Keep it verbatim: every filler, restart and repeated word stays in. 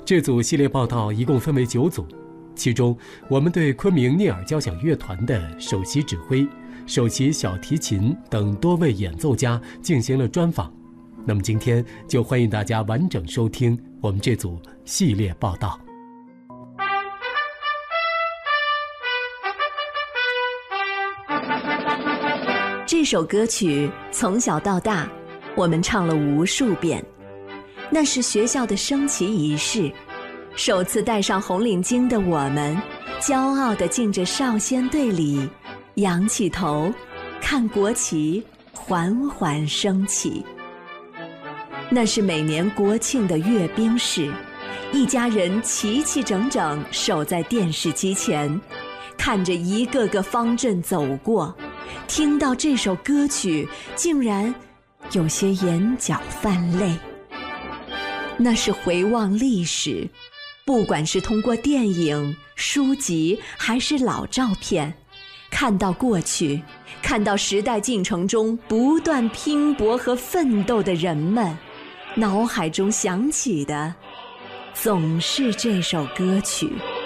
这组系列报道一共分为九组，其中我们对昆明聂耳交响乐团的首席指挥、首席小提琴等多位演奏家进行了专访。那么今天就欢迎大家完整收听我们这组系列报道。 这首歌曲从小到大我们唱了无数遍，那是学校的升旗仪式，首次戴上红领巾的我们骄傲地进着少先队里，仰起头看国旗缓缓升起。那是每年国庆的阅兵式，一家人齐齐整整守在电视机前，看着一个个方阵走过，听到这首歌曲竟然有些眼角泛泪。那是回望历史，不管是通过电影、书籍还是老照片，看到过去，看到时代进程中不断拼搏和奋斗的人们，脑海中响起的总是这首歌曲。